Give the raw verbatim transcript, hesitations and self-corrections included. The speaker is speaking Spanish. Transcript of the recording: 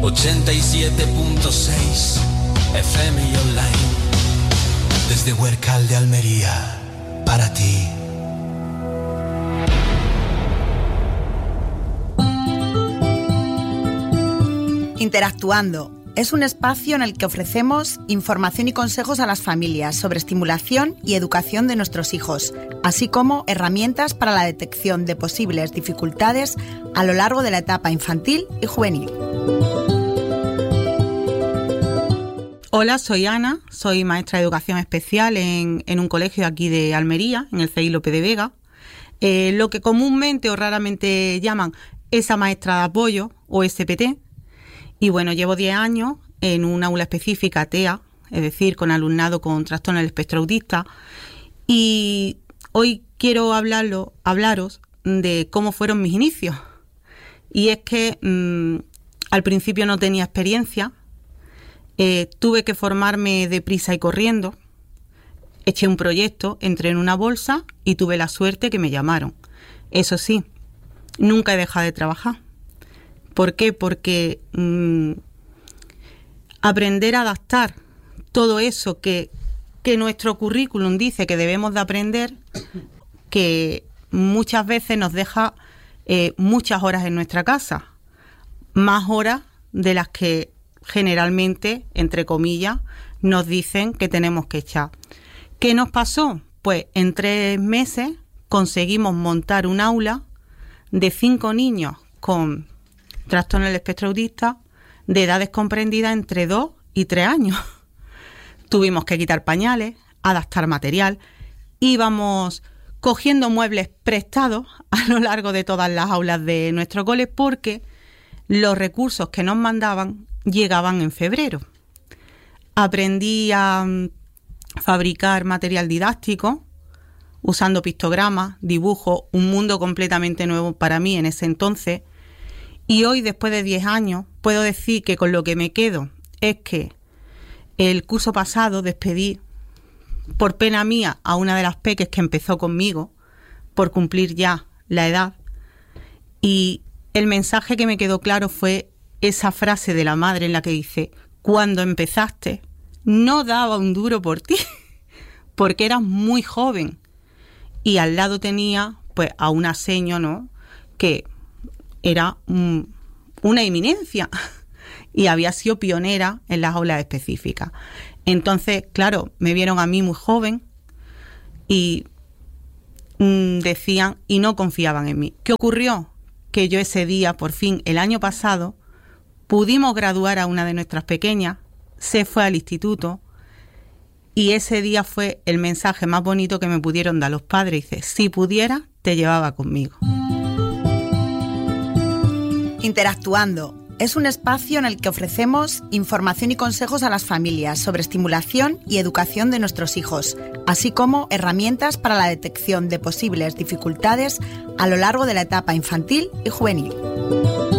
ochenta y siete punto seis F M y online. Desde Huércal de Almería, para ti. Interactuando es un espacio en el que ofrecemos información y consejos a las familias sobre estimulación y educación de nuestros hijos, así como herramientas para la detección de posibles dificultades a lo largo de la etapa infantil y juvenil. Hola, soy Ana, soy maestra de educación especial en, en un colegio aquí de Almería, en el C I Lope de Vega, eh, lo que comúnmente o raramente llaman esa maestra de apoyo o S P T. Y bueno, llevo diez años en un aula específica T E A, es decir, con alumnado con trastorno del espectro autista. Y hoy quiero hablarlo, hablaros de cómo fueron mis inicios. Y es que mmm, al principio no tenía experiencia, eh, tuve que formarme deprisa y corriendo, eché un proyecto, entré en una bolsa y tuve la suerte que me llamaron. Eso sí, nunca he dejado de trabajar. ¿Por qué? Porque mmm, aprender a adaptar todo eso que, que nuestro currículum dice que debemos de aprender, que muchas veces nos deja eh, muchas horas en nuestra casa, más horas de las que generalmente, entre comillas, nos dicen que tenemos que echar. ¿Qué nos pasó? Pues en tres meses conseguimos montar un aula de cinco niños con trastorno del espectro autista de edades comprendidas entre dos y tres años. Tuvimos que quitar pañales, adaptar material, íbamos cogiendo muebles prestados a lo largo de todas las aulas de nuestro cole porque los recursos que nos mandaban llegaban en febrero. Aprendí a um, fabricar material didáctico usando pictogramas, dibujos, un mundo completamente nuevo para mí en ese entonces. Y hoy, después de diez años, puedo decir que con lo que me quedo es que el curso pasado despedí, por pena mía, a una de las peques que empezó conmigo, por cumplir ya la edad. Y el mensaje que me quedó claro fue esa frase de la madre en la que dice: cuando empezaste, no daba un duro por ti, porque eras muy joven. Y al lado tenía, pues, a una seño, ¿no?, que era un, una eminencia y había sido pionera en las aulas específicas. Entonces, claro, me vieron a mí muy joven y mmm, decían y no confiaban en mí. ¿Qué ocurrió? Que yo ese día, por fin, el año pasado, pudimos graduar a una de nuestras pequeñas, se fue al instituto y ese día fue el mensaje más bonito que me pudieron dar los padres. Dice: si pudiera, te llevaba conmigo. Interactuando es un espacio en el que ofrecemos información y consejos a las familias sobre estimulación y educación de nuestros hijos, así como herramientas para la detección de posibles dificultades a lo largo de la etapa infantil y juvenil.